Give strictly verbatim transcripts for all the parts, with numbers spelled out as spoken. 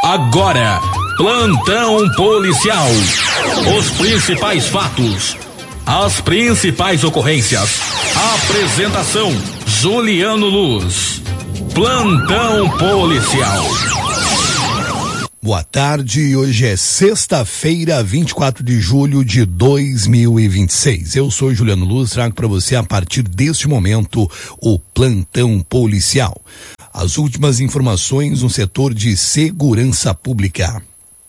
Agora, plantão policial. Os principais fatos, as principais ocorrências. Apresentação, Juliano Luz. Plantão policial. Boa tarde, hoje é sexta-feira, vinte e quatro de julho de dois mil e vinte e seis. Eu sou Juliano Luz, trago para você a partir deste momento o Plantão Policial. As últimas informações no setor de segurança pública.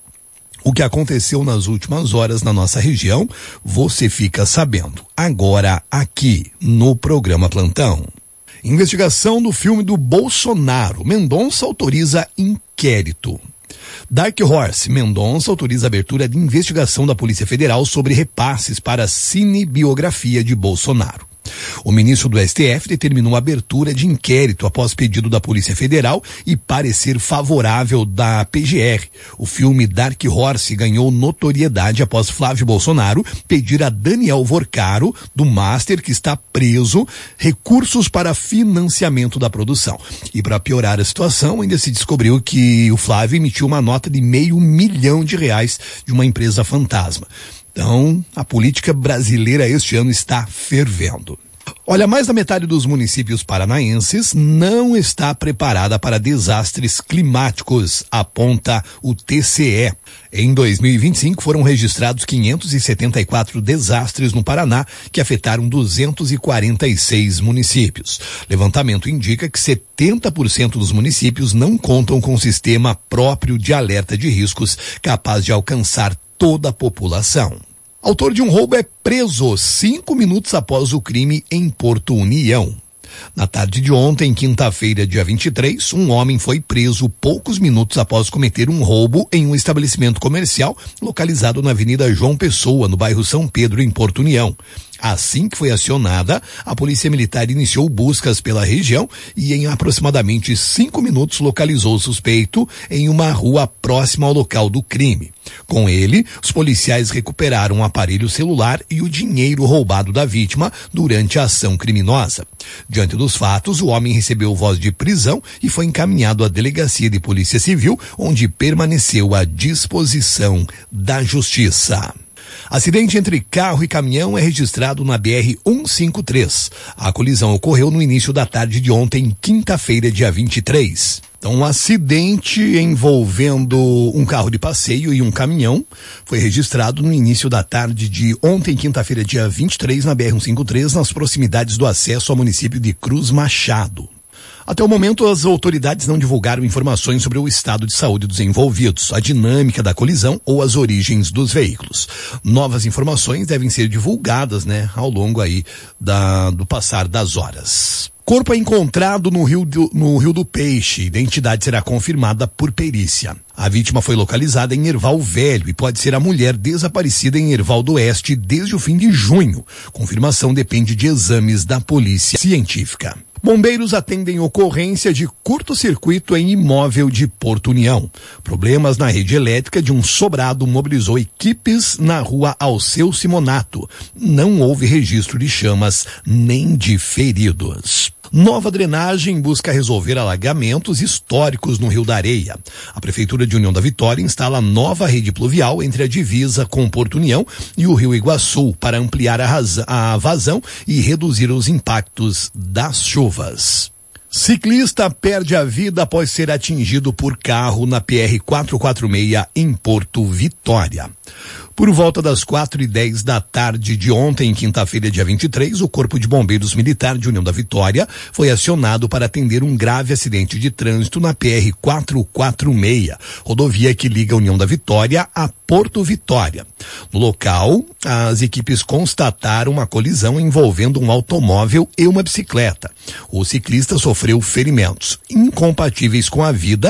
O que aconteceu nas últimas horas na nossa região, você fica sabendo agora aqui no programa Plantão. Investigação do filme do Bolsonaro. Mendonça autoriza inquérito. Dark Horse, Mendonça autoriza a abertura de investigação da Polícia Federal sobre repasses para a cinebiografia de Bolsonaro. O ministro do S T F determinou a abertura de inquérito após pedido da Polícia Federal e parecer favorável da P G R. O filme Dark Horse ganhou notoriedade após Flávio Bolsonaro pedir a Daniel Vorcaro, do Master, que está preso, recursos para financiamento da produção. E para piorar a situação, ainda se descobriu que o Flávio emitiu uma nota de meio milhão de reais de uma empresa fantasma. Então, a política brasileira este ano está fervendo. Olha, mais da metade dos municípios paranaenses não está preparada para desastres climáticos, aponta o T C E. Em dois mil e vinte e cinco foram registrados quinhentos e setenta e quatro desastres no Paraná, que afetaram duzentos e quarenta e seis municípios. Levantamento indica que setenta por cento dos municípios não contam com sistema próprio de alerta de riscos capaz de alcançar toda a população. Autor de um roubo é preso cinco minutos após o crime em Porto União. Na tarde de ontem, quinta-feira, dia vinte e três, um homem foi preso poucos minutos após cometer um roubo em um estabelecimento comercial localizado na Avenida João Pessoa, no bairro São Pedro, em Porto União. Assim que foi acionada, a Polícia Militar iniciou buscas pela região e em aproximadamente cinco minutos localizou o suspeito em uma rua próxima ao local do crime. Com ele, os policiais recuperaram um aparelho celular e o dinheiro roubado da vítima durante a ação criminosa. Diante dos fatos, o homem recebeu voz de prisão e foi encaminhado à Delegacia de Polícia Civil, onde permaneceu à disposição da Justiça. Acidente entre carro e caminhão é registrado na B R cento e cinquenta e três. A colisão ocorreu no início da tarde de ontem, quinta-feira, dia vinte e três. Então, um acidente envolvendo um carro de passeio e um caminhão foi registrado no início da tarde de ontem, quinta-feira, dia vinte e três, na B R cento e cinquenta e três, nas proximidades do acesso ao município de Cruz Machado. Até o momento, as autoridades não divulgaram informações sobre o estado de saúde dos envolvidos, a dinâmica da colisão ou as origens dos veículos. Novas informações devem ser divulgadas, né, ao longo aí da, do passar das horas. Corpo é encontrado no Rio do, no Rio do Peixe. Identidade será confirmada por perícia. A vítima foi localizada em Erval Velho e pode ser a mulher desaparecida em Erval do Oeste desde o fim de junho. Confirmação depende de exames da polícia científica. Bombeiros atendem ocorrência de curto-circuito em imóvel de Porto União. Problemas na rede elétrica de um sobrado mobilizou equipes na rua Alceu Simonato. Não houve registro de chamas nem de feridos. Nova drenagem busca resolver alagamentos históricos no Rio da Areia. A Prefeitura de União da Vitória instala nova rede pluvial entre a divisa com Porto União e o Rio Iguaçu para ampliar a, raz- a vazão e reduzir os impactos das chuvas. Ciclista perde a vida após ser atingido por carro na P R quatrocentos e quarenta e seis em Porto Vitória. Por volta das quatro e dez da tarde de ontem, quinta-feira, dia vinte e três, o Corpo de Bombeiros Militar de União da Vitória foi acionado para atender um grave acidente de trânsito na P R quatrocentos e quarenta e seis, rodovia que liga a União da Vitória a Porto Vitória. No local, as equipes constataram uma colisão envolvendo um automóvel e uma bicicleta. O ciclista sofreu ferimentos incompatíveis com a vida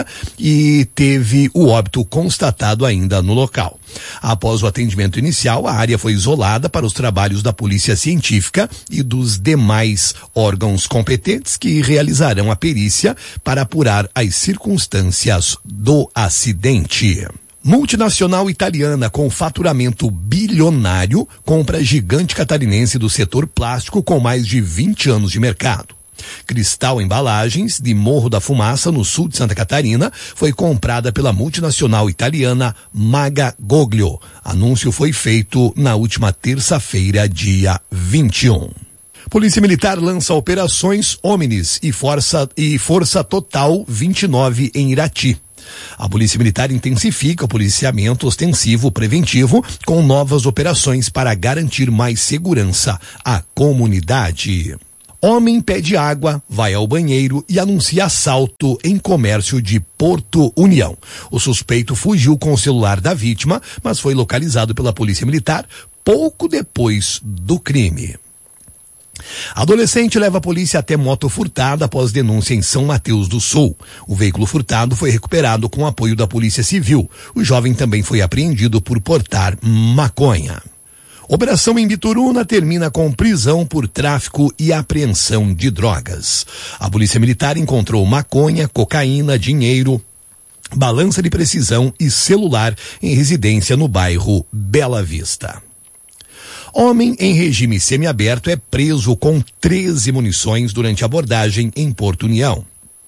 e teve o óbito constatado ainda no local. Após o atendimento inicial, a área foi isolada para os trabalhos da Polícia Científica e dos demais órgãos competentes que realizarão a perícia para apurar as circunstâncias do acidente. Multinacional italiana com faturamento bilionário compra gigante catarinense do setor plástico com mais de vinte anos de mercado. Cristal Embalagens, de Morro da Fumaça, no sul de Santa Catarina, foi comprada pela multinacional italiana Maga Goglio. Anúncio foi feito na última terça-feira, dia vinte e um. Polícia Militar lança operações Omnis e Força, e Força Total vinte e nove em Irati. A Polícia Militar intensifica o policiamento ostensivo preventivo com novas operações para garantir mais segurança à comunidade. Homem pede água, vai ao banheiro e anuncia assalto em comércio de Porto União. O suspeito fugiu com o celular da vítima, mas foi localizado pela Polícia Militar pouco depois do crime. Adolescente leva a polícia até moto furtada após denúncia em São Mateus do Sul. O veículo furtado foi recuperado com apoio da Polícia Civil. O jovem também foi apreendido por portar maconha. Operação em Bituruna termina com prisão por tráfico e apreensão de drogas. A Polícia Militar encontrou maconha, cocaína, dinheiro, balança de precisão e celular em residência no bairro Bela Vista. Homem em regime semiaberto é preso com treze munições durante abordagem em Porto União.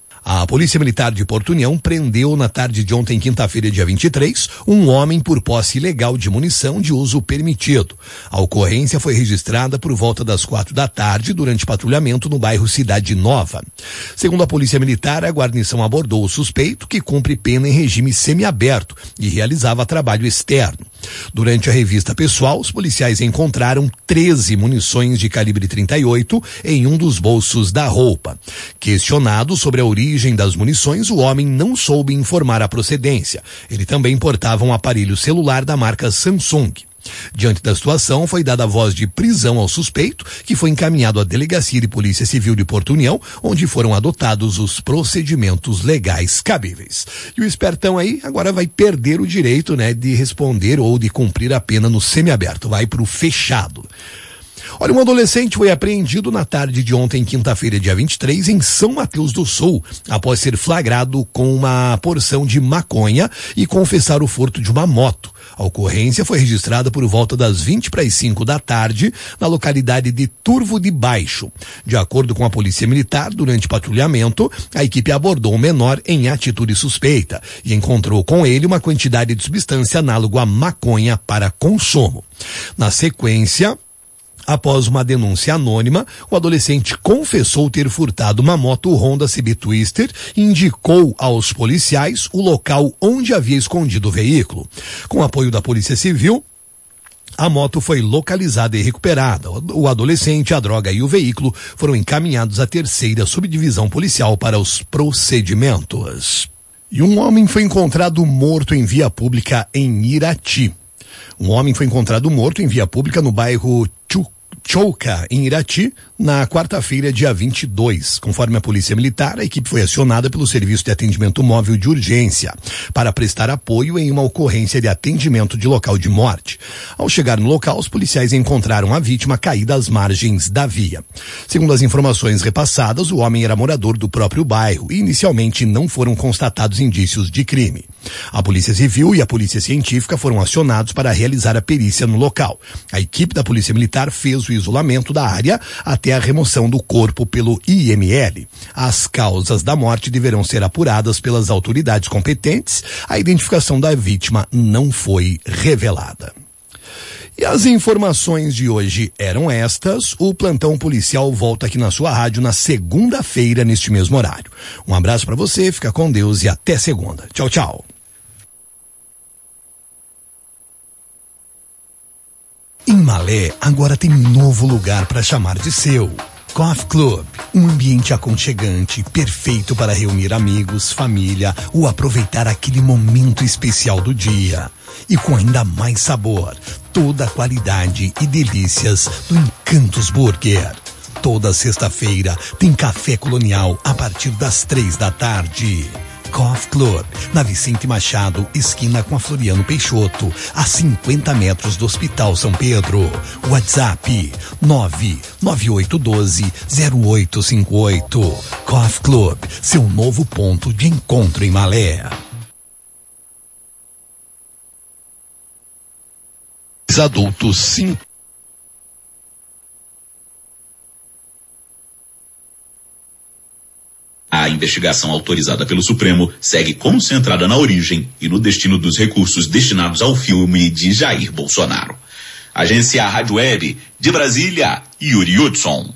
A Polícia Militar de Porto União prendeu na tarde de ontem, quinta-feira, dia vinte e três, um homem por posse ilegal de munição de uso permitido. A ocorrência foi registrada por volta das quatro da tarde durante patrulhamento no bairro Cidade Nova. Segundo a Polícia Militar, a guarnição abordou o suspeito, que cumpre pena em regime semiaberto e realizava trabalho externo. Durante a revista pessoal, os policiais encontraram treze munições de calibre trinta e oito em um dos bolsos da roupa. Questionado sobre a origem das munições, o homem não soube informar a procedência. Ele também portava um aparelho celular da marca Samsung. Diante da situação, foi dada a voz de prisão ao suspeito, que foi encaminhado à Delegacia de Polícia Civil de Porto União, onde foram adotados os procedimentos legais cabíveis. E o espertão aí agora vai perder o direito, né, de responder ou de cumprir a pena no semiaberto, vai pro fechado. Olha, um adolescente foi apreendido na tarde de ontem, quinta-feira, dia vinte e três, em São Mateus do Sul, após ser flagrado com uma porção de maconha e confessar o furto de uma moto. A ocorrência foi registrada por volta das vinte para as cinco da tarde, na localidade de Turvo de Baixo. De acordo com a Polícia Militar, durante patrulhamento, a equipe abordou o menor em atitude suspeita e encontrou com ele uma quantidade de substância análoga à maconha para consumo. Na sequência, após uma denúncia anônima, o adolescente confessou ter furtado uma moto Honda C B Twister e indicou aos policiais o local onde havia escondido o veículo. Com apoio da Polícia Civil, a moto foi localizada e recuperada. O adolescente, a droga e o veículo foram encaminhados à terceira subdivisão policial para os procedimentos. E um homem foi encontrado morto em via pública em Irati. Um homem foi encontrado morto em via pública no bairro Chouca, em Irati, na quarta-feira, dia vinte e dois. Conforme a Polícia Militar, a equipe foi acionada pelo Serviço de Atendimento Móvel de Urgência para prestar apoio em uma ocorrência de atendimento de local de morte. Ao chegar no local, os policiais encontraram a vítima caída às margens da via. Segundo as informações repassadas, o homem era morador do próprio bairro e inicialmente não foram constatados indícios de crime. A Polícia Civil e a Polícia Científica foram acionados para realizar a perícia no local. A equipe da Polícia Militar fez o isolamento da área até a remoção do corpo pelo I M L. As causas da morte deverão ser apuradas pelas autoridades competentes. A identificação da vítima não foi revelada. E as informações de hoje eram estas. O plantão policial volta aqui na sua rádio na segunda-feira, neste mesmo horário. Um abraço para você, fica com Deus e até segunda. Tchau, tchau. Em Malé, agora tem um novo lugar para chamar de seu. Coffee Club, um ambiente aconchegante, perfeito para reunir amigos, família ou aproveitar aquele momento especial do dia. E com ainda mais sabor, toda a qualidade e delícias do Encantos Burger. Toda sexta-feira tem café colonial a partir das três da tarde. Coffee Club, na Vicente Machado, esquina com a Floriano Peixoto, a cinquenta metros do Hospital São Pedro. WhatsApp nove nove oito um dois zero oito cinco oito. Coffee Club, seu novo ponto de encontro em Malé. Adultos sim. A investigação autorizada pelo Supremo segue concentrada na origem e no destino dos recursos destinados ao filme de Jair Bolsonaro. Agência Rádio Web de Brasília, Yuri Hudson.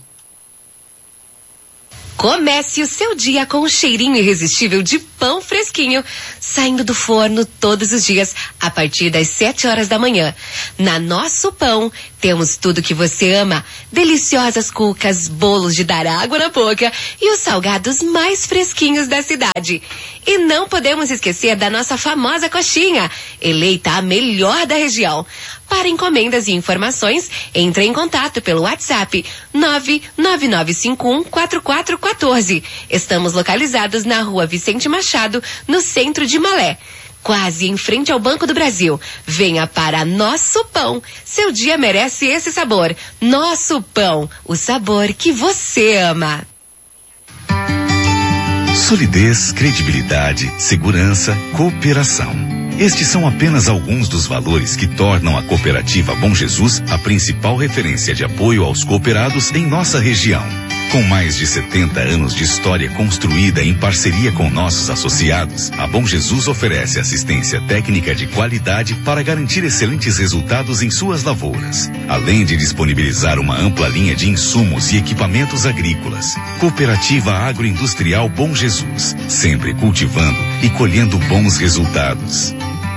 Comece o seu dia com um cheirinho irresistível de pão fresquinho, saindo do forno todos os dias, a partir das sete horas da manhã. Na Nosso Pão, temos tudo que você ama, deliciosas cucas, bolos de dar água na boca e os salgados mais fresquinhos da cidade. E não podemos esquecer da nossa famosa coxinha, eleita a melhor da região. Para encomendas e informações, entre em contato pelo WhatsApp nove nove nove cinco um quatro quatro um quatro. Estamos localizados na Rua Vicente Machado, no centro de Malé, quase em frente ao Banco do Brasil. Venha para Nosso Pão. Seu dia merece esse sabor. Nosso Pão, o sabor que você ama. Solidez, credibilidade, segurança, cooperação. Estes são apenas alguns dos valores que tornam a Cooperativa Bom Jesus a principal referência de apoio aos cooperados em nossa região. Com mais de setenta anos de história construída em parceria com nossos associados, a Bom Jesus oferece assistência técnica de qualidade para garantir excelentes resultados em suas lavouras, além de disponibilizar uma ampla linha de insumos e equipamentos agrícolas. Cooperativa Agroindustrial Bom Jesus, sempre cultivando e colhendo bons resultados.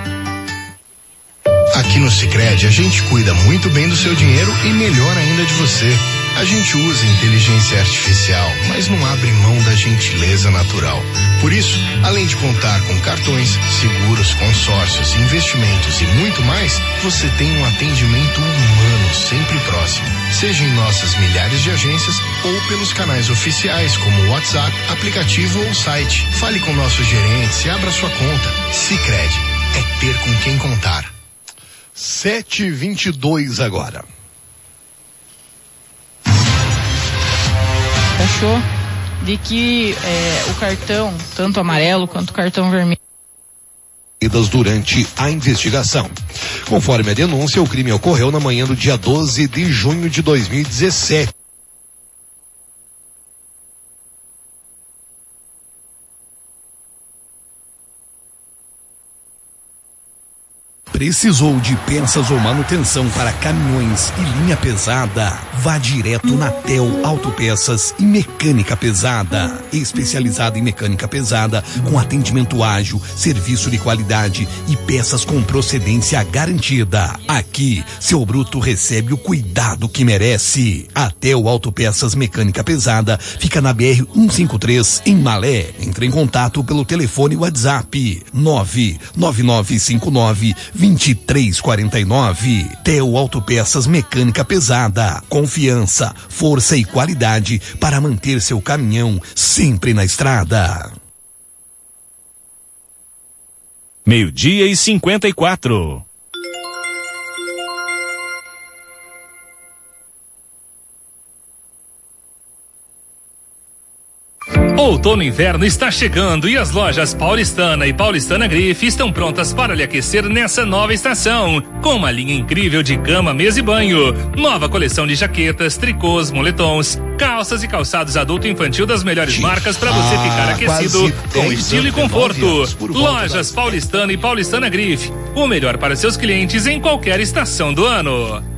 Aqui no Sicredi a gente cuida muito bem do seu dinheiro e melhor ainda de você. A gente usa inteligência artificial, mas não abre mão da gentileza natural. Por isso, além de contar com cartões, seguros, consórcios, investimentos e muito mais, você tem um atendimento humano sempre próximo. Seja em nossas milhares de agências ou pelos canais oficiais como o WhatsApp, aplicativo ou site. Fale com nossos gerentes e abra sua conta. Sicredi é ter com quem contar. sete e vinte e dois agora. Achou de que é, o cartão, tanto amarelo quanto o cartão vermelho, durante a investigação. Conforme a denúncia, o crime ocorreu na manhã do dia doze de junho de dois mil e dezessete. Precisou de peças ou manutenção para caminhões e linha pesada? Vá direto na Tel Autopeças e Mecânica Pesada. Especializada em mecânica pesada, com atendimento ágil, serviço de qualidade e peças com procedência garantida. Aqui, seu bruto recebe o cuidado que merece. A Tel Autopeças Mecânica Pesada fica na B R cento e cinquenta e três, em Malé. Entre em contato pelo telefone WhatsApp nove nove nove cinco nove vinte e três quarenta e nove. Tel Autopeças Mecânica Pesada. Confiança, força e qualidade para manter seu caminhão sempre na estrada. Meio-dia e cinquenta e quatro. Outono e inverno está chegando e as lojas Paulistana e Paulistana Grife estão prontas para lhe aquecer nessa nova estação, com uma linha incrível de cama, mesa e banho, nova coleção de jaquetas, tricôs, moletons, calças e calçados adulto e infantil das melhores marcas para você ficar aquecido com estilo e conforto. Lojas Paulistana e Paulistana Grife, o melhor para seus clientes em qualquer estação do ano.